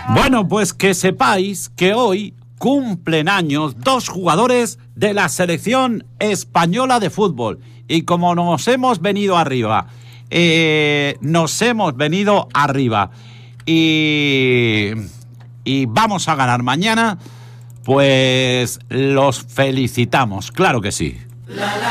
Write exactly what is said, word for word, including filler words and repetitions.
Bueno, pues que sepáis que hoy cumplen años dos jugadores de la selección española de fútbol. Y como nos hemos venido arriba, eh, nos hemos venido arriba y, y vamos a ganar mañana, pues los felicitamos, claro que sí. La, la.